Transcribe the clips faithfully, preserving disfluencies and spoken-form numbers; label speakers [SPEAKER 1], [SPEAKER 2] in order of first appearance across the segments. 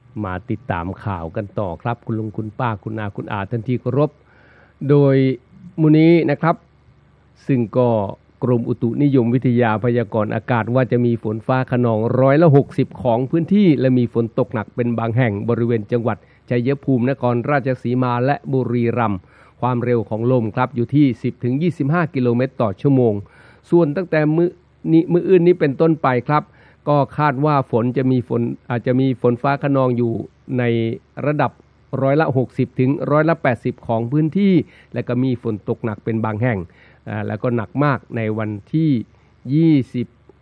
[SPEAKER 1] มาติดตามข่าวกันต่อครับคุณลุงคุณป้าคุณอาคุณอาท่านที่เคารพโดยมื้อนี้นะครับซึ่งก็กรมอุตุนิยมวิทยาพยากรณ์อากาศว่าจะมีฝนฟ้าคะนองร้อยละหกสิบของพื้นที่และมีฝนตกหนักเป็นบางแห่งบริเวณจังหวัดชัยภูมินครราชสีมาและบุรีรัมย์ความเร็วของลมครับอยู่ที่ สิบถึงยี่สิบห้า กิโลเมตรต่อชั่วโมงส่วนตั้งแต่มื้อนี้มื้ออื่นนี้เป็นต้นไปครับก็คาดว่าฝนจะมีฝนอาจจะมีฝนฟ้าคะนองอยู่ในระดับร้อยละหกสิบถึงร้อยละแปดสิบของพื้นที่และก็มีฝนตกหนักเป็นบางแห่งอ่าแล้วก็หนักมากในวันที่ยี่สิบ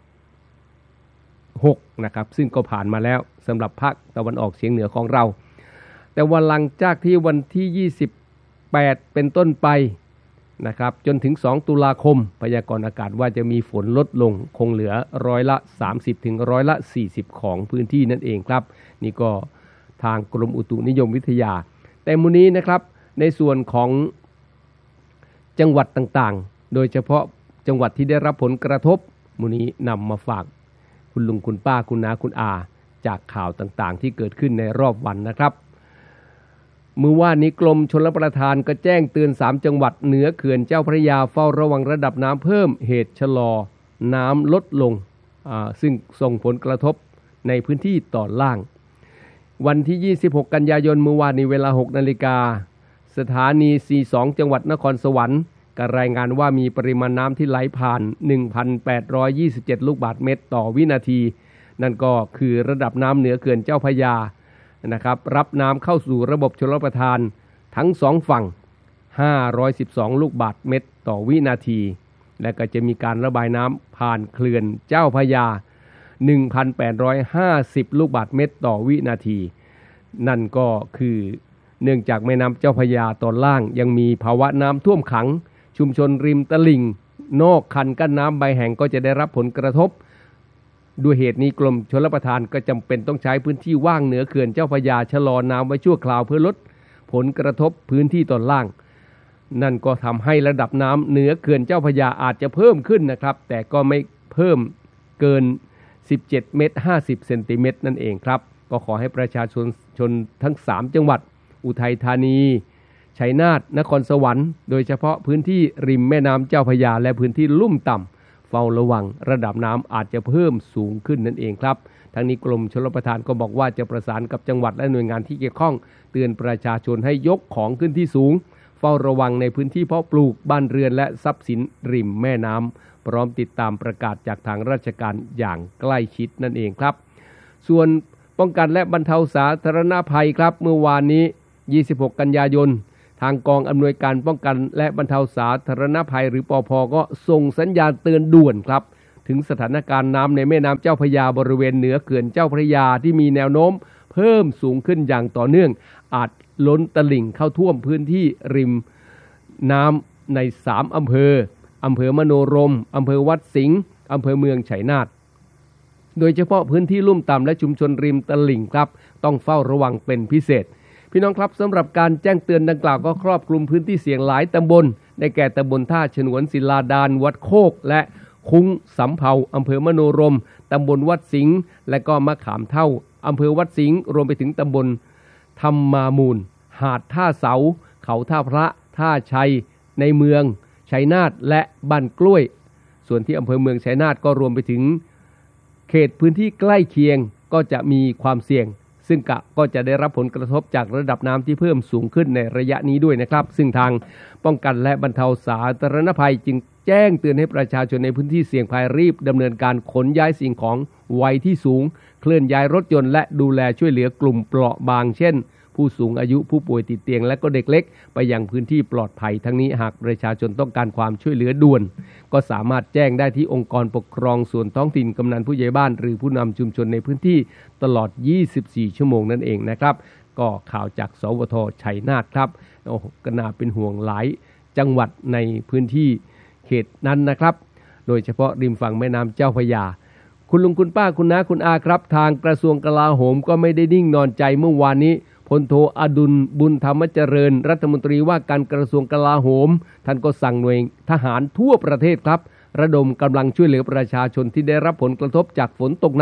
[SPEAKER 1] หกนะครับซึ่งก็ผ่านมาแล้วสำหรับภาคตะวันออกเฉียงเหนือของเราแต่วันหลังจากที่วันที่ยี่สิบแปดเป็นต้นไปนะครับจนถึงสองตุลาคมพยากรณ์อากาศว่าจะมีฝนลดลงคงเหลือร้อยละสามสิบถึงร้อยละสี่สิบของพื้นที่นั่นเองครับนี่ก็ทางกรมอุตุนิยมวิทยาแต่มื้อนี้นะครับในส่วนของจังหวัดต่างๆโดยเฉพาะจังหวัดที่ได้รับผลกระทบมื้อนี้นำมาฝากคุณลุงคุณป้าคุณน้าคุณอาจากข่าวต่างๆที่เกิดขึ้นในรอบวันนะครับเมื่อวานนี้กรมชลประทานก็แจ้งเตือนสามจังหวัดเหนือเขื่อนเจ้าพระยาเฝ้าระวังระดับน้ำเพิ่มเหตุชะลอน้ำลดลงซึ่งส่งผลกระทบในพื้นที่ตอนล่างวันที่ยี่สิบหกกันยายนเมื่อวานนี้เวลา หกนาฬิกาสถานี สี่สิบสอง จังหวัดนครสวรรค์ก็รายงานว่ามีปริมาณน้ำที่ไหลผ่าน หนึ่งพันแปดร้อยยี่สิบเจ็ด ลูกบาศก์เมตรต่อวินาทีนั่นก็คือระดับน้ำเหนือเขื่อนเจ้าพระยานะครับรับน้ำเข้าสู่ระบบชลประทานทั้งสองฝั่งห้าร้อยสิบสองลูกบาศก์เมตรต่อวินาทีและก็จะมีการระบายน้ำผ่านเขื่อนเจ้าพระยา หนึ่งพันแปดร้อยห้าสิบ ลูกบาศก์เมตรต่อวินาทีนั่นก็คือเนื่องจากแม่น้ำเจ้าพระยาตอนล่างยังมีภาวะน้ำท่วมขังชุมชนริมตลิ่งนอกคันกั้นน้ำใบแห่งก็จะได้รับผลกระทบด้วยเหตุนี้กรมชลประทานก็จำเป็นต้องใช้พื้นที่ว่างเหนือเขื่อนเจ้าพระยาชะลอน้ำไว้ชั่วคราวเพื่อลดผลกระทบพื้นที่ตอนล่างนั่นก็ทำให้ระดับน้ำเหนือเขื่อนเจ้าพระยาอาจจะเพิ่มขึ้นนะครับแต่ก็ไม่เพิ่มเกินสิบเจ็ดเมตรห้าสิบเซนติเมตรนั่นเองครับก็ขอให้ประชาชนชนทั้งสามจังหวัดอุทัยธานีชัยนาทนครสวรรค์โดยเฉพาะพื้นที่ริมแม่น้ำเจ้าพระยาและพื้นที่ลุ่มต่ำเฝ้าระวังระดับน้ำอาจจะเพิ่มสูงขึ้นนั่นเองครับทั้งนี้กรมชลประทานก็บอกว่าจะประสานกับจังหวัดและหน่วยงานที่เกี่ยวข้องเตือนประชาชนให้ยกของขึ้นที่สูงเฝ้าระวังในพื้นที่เพาะปลูกบ้านเรือนและทรัพย์สินริมแม่น้ำพร้อมติดตามประกาศจากทางราชการอย่างใกล้ชิดนั่นเองครับส่วนป้องกันและบรรเทาสาธารณภัยครับเมื่อวานนี้ยี่สิบหกกันยายนทางกองอำนวยการป้องกันและบรรเทาสาธารณภัยหรือปภ.ก็ส่งสัญญาณเตือนด่วนครับถึงสถานการณ์น้ำในแม่น้ำเจ้าพระยาบริเวณเหนือเขื่อนเจ้าพระยาที่มีแนวโน้มเพิ่มสูงขึ้นอย่างต่อเนื่องอาจล้นตลิ่งเข้าท่วมพื้นที่ริมน้ำในสามอำเภออำเภอมโนรมอำเภอวัดสิงห์อำเภอเมืองชัยนาทโดยเฉพาะพื้นที่ลุ่มต่ำและชุมชนริมตลิ่งครับต้องเฝ้าระวังเป็นพิเศษพี่น้องครับสำหรับการแจ้งเตือนดังกล่าวก็ครอบคลุมพื้นที่เสี่ยงหลายตำบลได้แก่ตำบลท่าฉนวนศิลาดานวัดโคกและคุ้งสำเภาอำเภอมโนรมตำบลวัดสิงห์และก็มะขามเท่าอำเภอวัดสิงห์รวมไปถึงตำบลธรรมามูลหาดท่าเสาเขาท่าพระท่าชัยในเมืองชัยนาทและบ้านกล้วยส่วนที่อำเภอเมืองชัยนาทก็รวมไปถึงเขตพื้นที่ใกล้เคียงก็จะมีความเสี่ยงซึ่งก็จะได้รับผลกระทบจากระดับน้ำที่เพิ่มสูงขึ้นในระยะนี้ด้วยนะครับซึ่งทางป้องกันและบรรเทาสาธารณภัยจึงแจ้งเตือนให้ประชาชนในพื้นที่เสี่ยงภัยรีบดำเนินการขนย้ายสิ่งของไว้ที่สูงเคลื่อนย้ายรถยนต์และดูแลช่วยเหลือกลุ่มเปราะบางเช่นผู้สูงอายุผู้ป่วยติดเตียงและก็เด็กเล็กไปยังพื้นที่ปลอดภัยทั้งนี้หากประชาชนต้องการความช่วยเหลือด่วนก็สามารถแจ้งได้ที่องค์กรปกครองส่วนท้องถิ่นกำนันผู้ใหญ่บ้านหรือผู้นำชุมชนในพื้นที่ตลอดยี่สิบสี่ชั่วโมงนั่นเองนะครับก็ข่าวจากสวทชัยนาทครับโอ้ก็น่าเป็นห่วงหลายจังหวัดในพื้นที่เขตนั้นนะครับโดยเฉพาะริมฝั่งแม่น้ำเจ้าพระยาคุณลุงคุณป้าคุณน้าคุณอาครับทางกระทรวงกลาโหมก็ไม่ได้นิ่งนอนใจเมื่อวานนี้พลโทอดุลบุญธรรมเจริญรัฐมนตรีว่าการกระทรวงกลาโหมท่านก็สั่งหน่วยทหารทั่วประเทศครับระดมกำลังช่วยเหลือประชาชนที่ได้รับผลกระทบจากฝนตกหนัก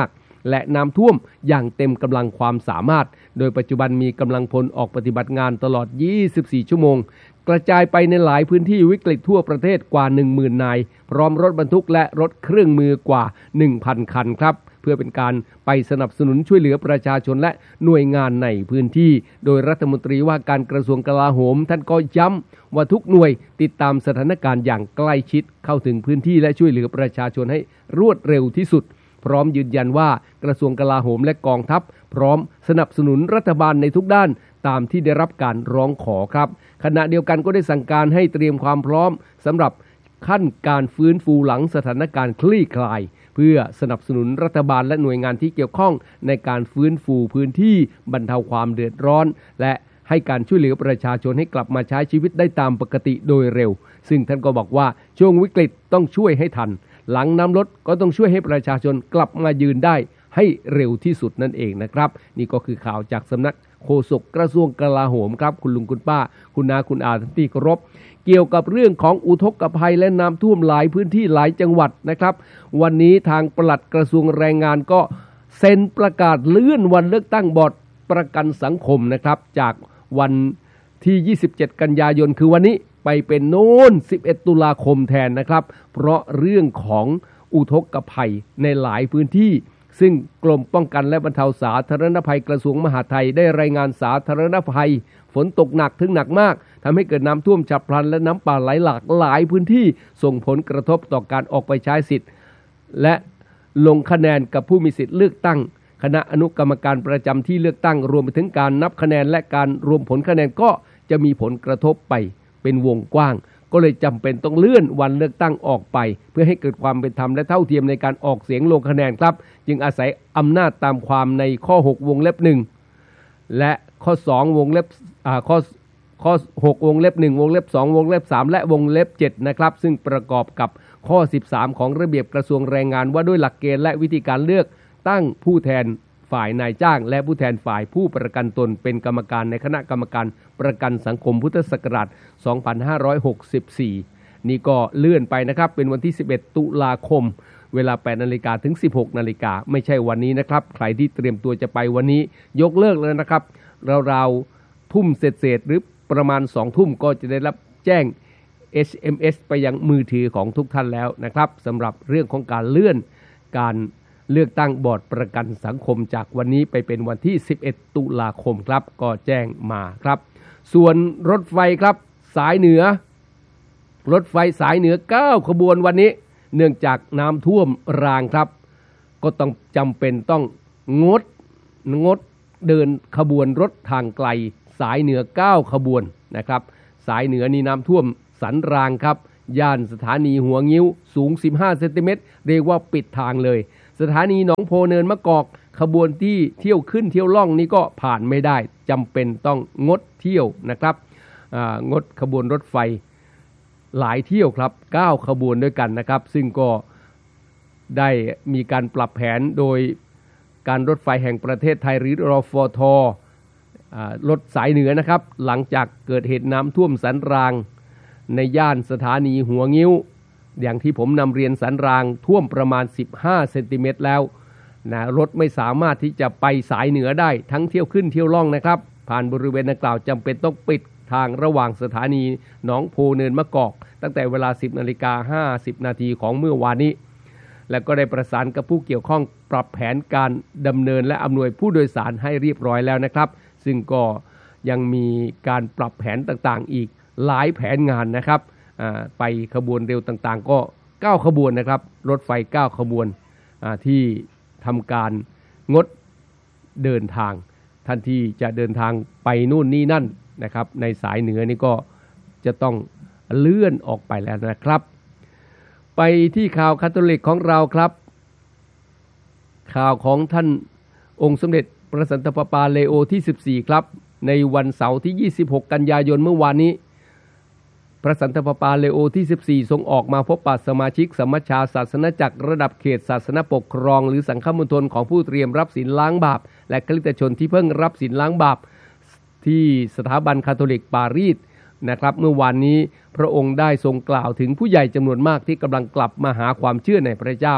[SPEAKER 1] และน้ำท่วมอย่างเต็มกำลังความสามารถโดยปัจจุบันมีกำลังพลออกปฏิบัติงานตลอดยี่สิบสี่ชั่วโมงกระจายไปในหลายพื้นที่วิกฤตทั่วประเทศกว่า หนึ่งหมื่น นายพร้อมรถบรรทุกและรถเครื่องมือกว่า หนึ่งพัน คันครับเพื่อเป็นการไปสนับสนุนช่วยเหลือประชาชนและหน่วยงานในพื้นที่โดยรัฐมนตรีว่าการกระทรวงกลาโหมท่านก็ย้ำว่าทุกหน่วยติดตามสถานการณ์อย่างใกล้ชิดเข้าถึงพื้นที่และช่วยเหลือประชาชนให้รวดเร็วที่สุดพร้อมยืนยันว่ากระทรวงกลาโหมและกองทัพพร้อมสนับสนุนรัฐบาลในทุกด้านตามที่ได้รับการร้องขอครับขณะเดียวกันก็ได้สั่งการให้เตรียมความพร้อมสำหรับขั้นการฟื้นฟูหลังสถานการณ์คลี่คลายเพื่อสนับสนุนรัฐบาลและหน่วยงานที่เกี่ยวข้องในการฟื้นฟูพื้นที่บรรเทาความเดือดร้อนและให้การช่วยเหลือประชาชนให้กลับมาใช้ชีวิตได้ตามปกติโดยเร็วซึ่งท่านก็บอกว่าช่วงวิกฤตต้องช่วยให้ทันหลังน้ำลดก็ต้องช่วยให้ประชาชนกลับมายืนได้ให้เร็วที่สุดนั่นเองนะครับนี่ก็คือข่าวจากสำนักโฆษกกระทรวงกลาโหมครับคุณลุงคุณป้าคุณนาคุณอาท่านที่เคารพเกี่ยวกับเรื่องของอุทกภัยและน้ำท่วมหลายพื้นที่หลายจังหวัดนะครับวันนี้ทางปลัดกระทรวงแรงงานก็เซ็นประกาศเลื่อนวันเลือกตั้งบอร์ดประกันสังคมนะครับจากวันที่ยี่สิบเจ็ดกันยายนคือวันนี้ไปเป็นโน้นสิบเอ็ดตุลาคมแทนนะครับเพราะเรื่องของอุทกภัยในหลายพื้นที่ซึ่งกรมป้องกันและบรรเทาสาธารณภัยกระทรวงมหาดไทยได้รายงานสาธารณภัยฝนตกหนักถึงหนักมากทำให้เกิดน้ำท่วมฉับพลันและน้ำป่าไหลหลากหลายพื้นที่ส่งผลกระทบต่อการออกไปใช้สิทธิ์และลงคะแนนกับผู้มีสิทธิ์เลือกตั้งคณะอนุกรรมการประจำที่เลือกตั้งรวมไปถึงการนับคะแนนและการรวมผลคะแนนก็จะมีผลกระทบไปเป็นวงกว้างก็เลยจำเป็นต้องเลื่อนวันเลือกตั้งออกไปเพื่อให้เกิดความเป็นธรรมและเท่าเทียมในการออกเสียงลงคะแนนครับจึงอาศัยอำนาจตามความในข้อหกวงเล็บหนึ่งและข้อสองวงเล็บอ่าข้อข้อหกวงเล็บหนึ่งวงเล็บสองวงเล็บสามและวงเล็บเจ็ดนะครับซึ่งประกอบกับข้อสิบสามของระเบียบกระทรวงแรงงานว่าด้วยหลักเกณฑ์และวิธีการเลือกตั้งผู้แทนฝ่ายนายจ้างและผู้แทนฝ่ายผู้ประกันตนเป็นกรรมการในคณะกรรมการประกันสังคมพุทธศักราชสองพันห้าร้อยหกสิบสี่นี่ก็เลื่อนไปนะครับเป็นวันที่สิบเอ็ดตุลาคมเวลา แปดนาฬิกา ถึง สิบหกนาฬิกาไม่ใช่วันนี้นะครับใครที่เตรียมตัวจะไปวันนี้ยกเลิกเลยนะครับราวๆทุ่มเศษๆหรือประมาณสองทุ่มก็จะได้รับแจ้ง เอส เอ็ม เอส ไปยังมือถือของทุกท่านแล้วนะครับสำหรับเรื่องของการเลื่อนการเลือกตั้งบอร์ดประกันสังคมจากวันนี้ไปเป็นวันที่สิบเอ็ดตุลาคมครับก็แจ้งมาครับส่วนรถไฟครับสายเหนือรถไฟสายเหนือเก้าขบวนวันนี้เนื่องจากน้ำท่วมรางครับก็ต้องจำเป็นต้องงดงดเดินขบวนรถทางไกลสายเหนือเก้าขบวนนะครับสายเหนือนี่น้ำท่วมสันรางครับย่านสถานีหัวงิ้วสูงสิบห้าเซนติเมตรเรียกว่าปิดทางเลยสถานีหนองโพเนินมะกอกขบวนที่เที่ยวขึ้นเที่ยวล่องนี้ก็ผ่านไม่ได้จำเป็นต้องงดเที่ยวนะครับงดขบวนรถไฟหลายเที่ยวครับเก้าขบวนด้วยกันนะครับซึ่งก็ได้มีการปรับแผนโดยการรถไฟแห่งประเทศไทยหรือรฟท.รถสายเหนือนะครับหลังจากเกิดเหตุน้ำท่วมสันรางในย่านสถานีหัวงิ้วอย่างที่ผมนำเรียนสันรางท่วมประมาณสิบห้าเซนติเมตรแล้วนะรถไม่สามารถที่จะไปสายเหนือได้ทั้งเที่ยวขึ้นเที่ยวล่องนะครับผ่านบริเวณดังกล่าวจำเป็นต้องปิดทางระหว่างสถานีหนองโพเนินมะกอกตั้งแต่เวลา สิบนาฬิกาห้าสิบนาทีของเมื่อวานนี้และก็ได้ประสานกับผู้เกี่ยวข้องปรับแผนการดำเนินและอำนวยผู้โดยสารให้เรียบร้อยแล้วนะครับซึ่งก็ยังมีการปรับแผนต่างๆอีกหลายแผนงานนะครับไปขบวนเร็วต่างๆก็เก้าขบวนนะครับรถไฟเก้าขบวนที่ทำการงดเดินทางท่านที่จะเดินทางไปนู่นนี่นั่นนะครับในสายเหนือนี่ก็จะต้องเลื่อนออกไปแล้วนะครับไปที่ข่าวคาทอลิกของเราครับข่าวของท่านองค์สมเด็จพระสันตะปาปาเลโอที่สิบสี่ครับในวันเสาร์ที่ยี่สิบหกกันยายนเมื่อวานนี้พระสันตะปาปาเลโอที่สิบสี่ทรงออกมาพบปะสมาชิกสมัชชาศาสนจักรระดับเขตศาสนปกครองหรือสังฆมณฑลของผู้เตรียมรับศีลล้างบาปและคริสตชนที่เพิ่งรับศีลล้างบาปที่สถาบันคาทอลิกปารีสนะครับเมื่อวานนี้พระองค์ได้ทรงกล่าวถึงผู้ใหญ่จำนวนมากที่กำลังกลับมาหาความเชื่อในพระเจ้า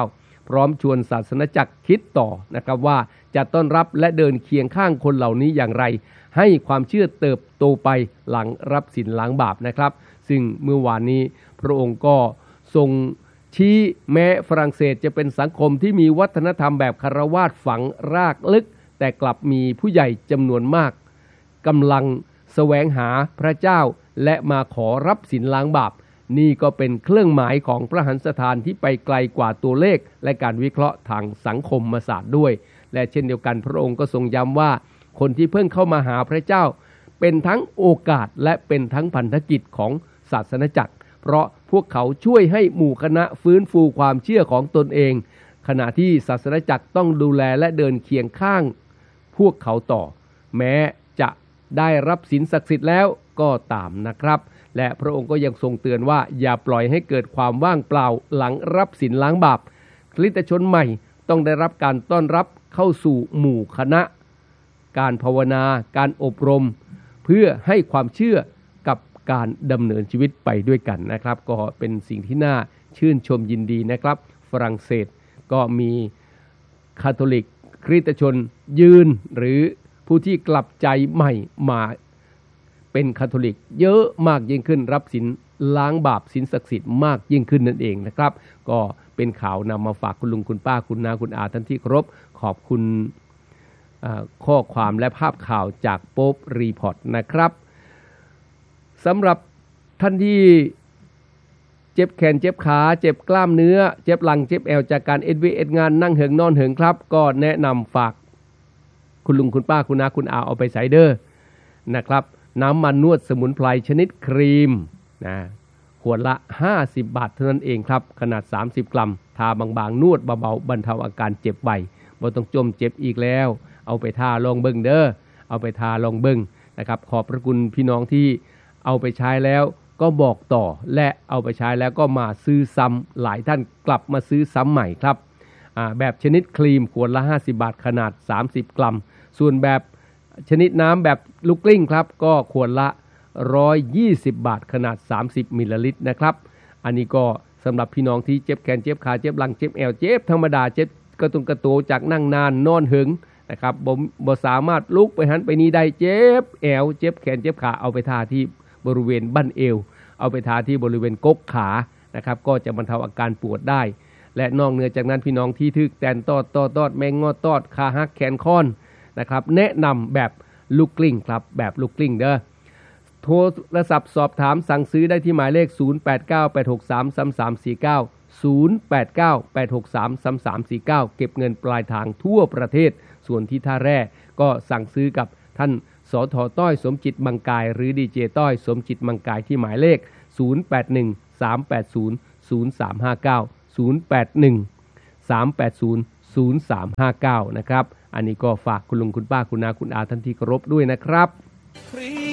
[SPEAKER 1] พร้อมชวนศาสนจักรคิดต่อนะครับว่าจะต้อนรับและเดินเคียงข้างคนเหล่านี้อย่างไรให้ความเชื่อเติบโตไปหลังรับศีลล้างบาปนะครับซึ่งเมื่อวานนี้พระองค์ก็ทรงชี้แม้ฝรั่งเศสจะเป็นสังคมที่มีวัฒนธรรมแบบคฤหัสถ์ฝังรากลึกแต่กลับมีผู้ใหญ่จำนวนมากกำลังแสวงหาพระเจ้าและมาขอรับศีลล้างบาปนี่ก็เป็นเครื่องหมายของพระหันสถานที่ไปไกลกว่าตัวเลขและการวิเคราะห์ทางสังคมศาสตร์ด้วยและเช่นเดียวกันพระองค์ก็ทรงย้ำว่าคนที่เพิ่งเข้ามาหาพระเจ้าเป็นทั้งโอกาสและเป็นทั้งพันธกิจของศาสนจักรเพราะพวกเขาช่วยให้หมู่คณะฟื้นฟูความเชื่อของตนเองขณะที่ศาสนจักรต้องดูแลและเดินเคียงข้างพวกเขาต่อแม้จะได้รับศีลศักดิ์สิทธิ์แล้วก็ตามนะครับและพระองค์ก็ยังทรงเตือนว่าอย่าปล่อยให้เกิดความว่างเปล่าหลังรับศีลล้างบาปคริสตชนใหม่ต้องได้รับการต้อนรับเข้าสู่หมู่คณะการภาวนาการอบรมเพื่อให้ความเชื่อกับการดำเนินชีวิตไปด้วยกันนะครับก็เป็นสิ่งที่น่าชื่นชมยินดีนะครับฝรั่งเศสก็มีคาทอลิกคริสตชนยืนหรือผู้ที่กลับใจใหม่มาเป็นคาทอลิกเยอะมากยิ่งขึ้นรับศีลล้างบาปศีลศักดิ์สิทธิ์มากยิ่งขึ้นนั่นเองนะครับก็เป็นข่าวนำมาฝากคุณลุงคุณป้าคุณน้าคุณอาท่านที่เคารพขอบคุณข้อความและภาพข่าวจากโป๊ปรีพอร์ตนะครับสำหรับท่านที่เจ็บแขนเจ็บขาเจ็บกล้ามเนื้อเจ็บหลังเจ็บแอวจากการเอ็ดวีเอ็ดงานนั่งเหิงนอนเหิงครับก็แนะนำฝากคุณลุงคุณป้าคุณน้าคุณอาเอาไปใส่เด้อนะครับน้ำมันนวดสมุนไพรชนิดครีมนะขวดละห้าสิบบาทเท่านั้นเองครับขนาดสามสิบกรัมทาบางๆนวดเบาๆบรรเทาอาการเจ็บไวบ่ต้องจมเจ็บอีกแล้วเอาไปทาลองเบิ่งเด้อเอาไปทาลองเบิ่งนะครับขอบพระคุณพี่น้องที่เอาไปใช้แล้วก็บอกต่อและเอาไปใช้แล้วก็มาซื้อซ้ำหลายท่านกลับมาซื้อซ้ำใหม่ครับแบบชนิดครีมขวดละห้าสิบบาทขนาดสามสิบกรัมส่วนแบบชนิดน้ำแบบลูกกลิ้งครับก็ขวดละหนึ่งร้อยยี่สิบบาทขนาดสามสิบมิลลิลิตรนะครับอันนี้ก็สำหรับพี่น้องที่เจ็บแขนเจ็บขาเจ็บหลังเจ็บแอวเจ็บธรรมดาเจ็บกระตุงกระโตจากนั่งนานนอนหึงนะครับบ่บ่สามารถลุกไปหันไปนี้ได้เจ็บแอวเจ็บแขนเจ็บขาเอาไปทาที่บริเวณบั้นเอวเอาไปทาที่บริเวณกกขานะครับก็จะบรรเทาอาการปวดได้และนอกเหนือจากนั้นพี่น้องที่ทึกแตนตอดตอดตอดแมงงอตอดขาหักแขนค้อนนะครับแนะนำแบบลูกกลิ้งครับแบบลูกกลิ้งเด้อโทรศัพท์สอบถามสั่งซื้อได้ที่หมายเลขศูนย์ แปด เก้า แปด หก สาม สาม สาม สี่ เก้า ศูนย์ แปด เก้า แปด หก สาม สาม สาม สี่ เก้าเก็บเงินปลายทางทั่วประเทศส่วนที่ท่าแร่ก็สั่งซื้อกับท่านสท.ต้อยสมจิตมังกายหรือดีเจต้อยสมจิตมังกายที่หมายเลขศูนย์ แปด หนึ่ง สาม แปด ศูนย์ ศูนย์ สาม ห้า เก้า ศูนย์ แปด หนึ่ง สาม แปด ศูนย์ ศูนย์ สาม ห้า เก้านะครับอันนี้ก็ฝากคุณลุงคุณป้าคุณน้าคุณอาท่านที่เคารพด้วยนะครับ